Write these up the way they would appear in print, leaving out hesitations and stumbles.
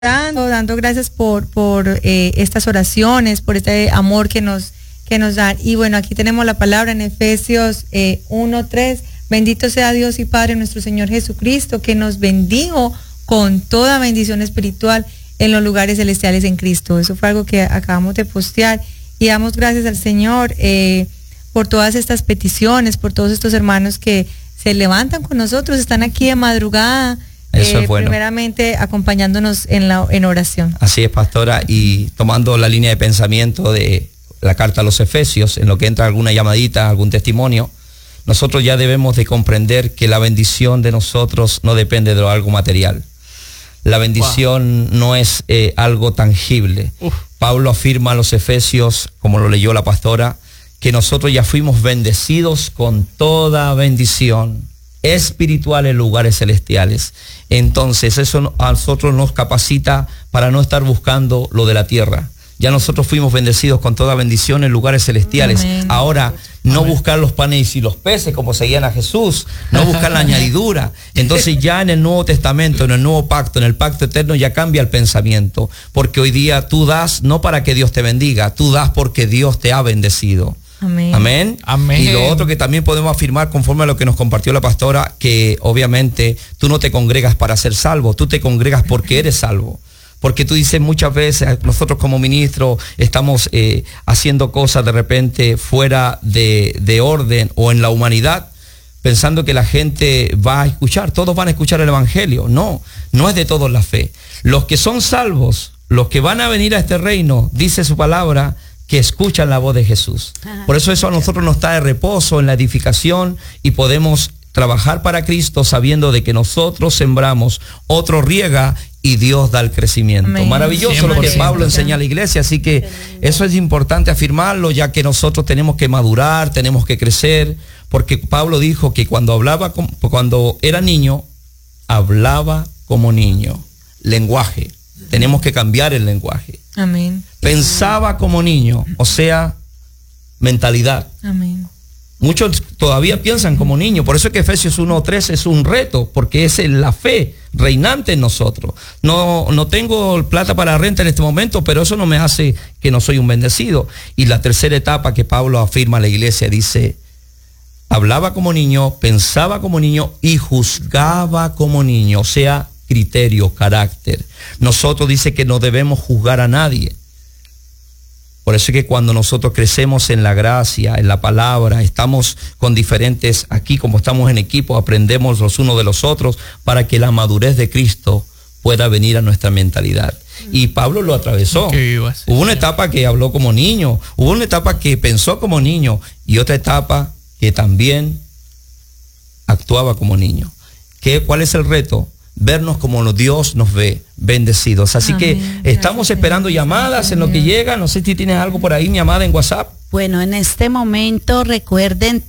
dando gracias por estas oraciones, por este amor que nos dan. Y bueno, aquí tenemos la palabra en Efesios 1:3. Bendito sea Dios y Padre nuestro Señor Jesucristo, que nos bendijo con toda bendición espiritual en los lugares celestiales en Cristo. Eso fue algo que acabamos de postear. Y damos gracias al Señor por todas estas peticiones, por todos estos hermanos que se levantan con nosotros, están aquí de madrugada. Eso es bueno. Primeramente acompañándonos en oración. Así es, pastora, y tomando la línea de pensamiento de la carta a los Efesios, en lo que entra alguna llamadita, algún testimonio, nosotros ya debemos de comprender que la bendición de nosotros no depende de algo material. La bendición no es algo tangible. Pablo afirma a los Efesios, como lo leyó la pastora, que nosotros ya fuimos bendecidos con toda bendición espiritual en lugares celestiales. Entonces eso a nosotros nos capacita para no estar buscando lo de la tierra. Ya nosotros fuimos bendecidos con toda bendición en lugares celestiales. Amén. Ahora, no buscar los panes y los peces como seguían a Jesús, no buscar la añadidura. Entonces ya en el Nuevo Testamento, en el Nuevo Pacto, en el Pacto Eterno ya cambia el pensamiento. Porque hoy día tú das no para que Dios te bendiga, tú das porque Dios te ha bendecido. Amén. Amén. Amén. Y lo otro que también podemos afirmar conforme a lo que nos compartió la pastora, que obviamente tú no te congregas para ser salvo, tú te congregas porque eres salvo. Porque tú dices muchas veces, nosotros como ministros estamos haciendo cosas de repente fuera de orden o en la humanidad, pensando que la gente va a escuchar, todos van a escuchar el evangelio. No, no es de todos la fe. Los que son salvos, los que van a venir a este reino, dice su palabra, que escuchan la voz de Jesús. Por eso a nosotros nos da de reposo en la edificación y podemos trabajar para Cristo sabiendo de que nosotros sembramos, otro riega y Dios da el crecimiento. Amén. Maravilloso 100%. Lo que Pablo enseña a la iglesia, así que eso es importante afirmarlo, ya que nosotros tenemos que madurar, tenemos que crecer, porque Pablo dijo que cuando era niño, hablaba como niño. Lenguaje. Tenemos que cambiar el lenguaje. Amén. Pensaba como niño, o sea, mentalidad. Amén. Muchos todavía piensan como niños, por eso es que Efesios 1:3 es un reto, porque es la fe reinante en nosotros. No tengo plata para la renta en este momento, pero eso no me hace que no soy un bendecido. Y la tercera etapa que Pablo afirma a la iglesia dice, hablaba como niño, pensaba como niño y juzgaba como niño, o sea, criterio, carácter. Nosotros dice que no debemos juzgar a nadie. Por eso es que cuando nosotros crecemos en la gracia, en la palabra, estamos con diferentes, aquí como estamos en equipo, aprendemos los unos de los otros para que la madurez de Cristo pueda venir a nuestra mentalidad. Y Pablo lo atravesó. Hubo una etapa que habló como niño, hubo una etapa que pensó como niño y otra etapa que también actuaba como niño. ¿Cuál es el reto? Vernos como Dios nos ve, bendecidos. Así Amén. Que estamos esperando llamadas en lo que llega. No sé si tienes algo por ahí, mi amada, en WhatsApp. Bueno, en este momento recuerden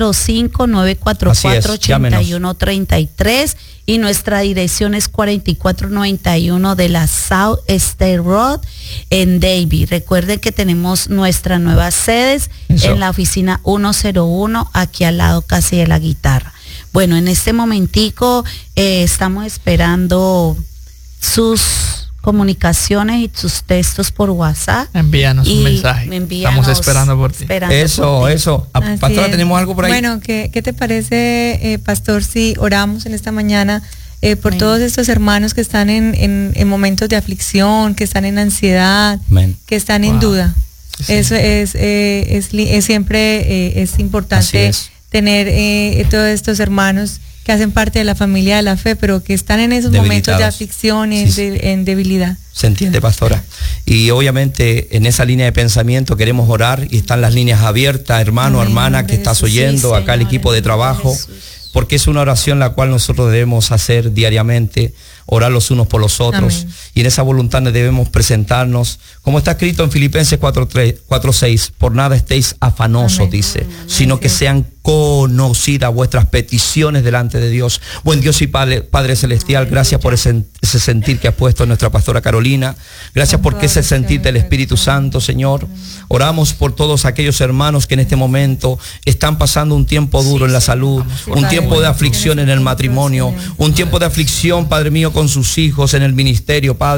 305-944-8133 y nuestra dirección es 4491 de la South State Road en Davie. Recuerden que tenemos nuestras nuevas sedes en la oficina 101, aquí al lado casi de la guitarra. Bueno, en este momentico estamos esperando sus comunicaciones y sus textos por WhatsApp. Envíanos un mensaje. Estamos esperando por ti. Eso. Pastora, ¿tenemos algo por ahí? Bueno, ¿qué te parece, pastor, si oramos en esta mañana por todos estos hermanos que están en momentos de aflicción, que están en ansiedad, que están en duda? Sí. Eso es siempre es importante tener todos estos hermanos que hacen parte de la familia de la fe, pero que están en esos momentos de aflicción, en debilidad. Se entiende, pastora. Y obviamente en esa línea de pensamiento queremos orar y están las líneas abiertas, hermano, hermana, que estás oyendo, acá el equipo de trabajo, porque es una oración la cual nosotros debemos hacer diariamente, orar los unos por los otros. Amén. Y en esa voluntad debemos presentarnos, como está escrito en Filipenses 4:6, por nada estéis afanosos, Amén. Dice, sino que sean conocidas vuestras peticiones delante de Dios. Buen Dios y Padre Celestial, gracias por ese sentir que ha puesto nuestra pastora Carolina. Gracias porque ese sentir del Espíritu Santo, Señor. Oramos por todos aquellos hermanos que en este momento están pasando un tiempo duro en la salud, un tiempo de aflicción en el matrimonio, un tiempo de aflicción, Padre mío, con sus hijos en el ministerio, Padre.